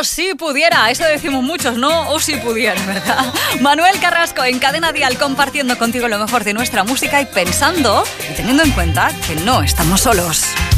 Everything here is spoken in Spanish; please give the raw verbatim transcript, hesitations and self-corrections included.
Oh, si pudiera, eso decimos muchos, ¿no? Oh, si pudiera, ¿verdad? Manuel Carrasco en Cadena Dial, compartiendo contigo lo mejor de nuestra música y pensando y teniendo en cuenta que no estamos solos.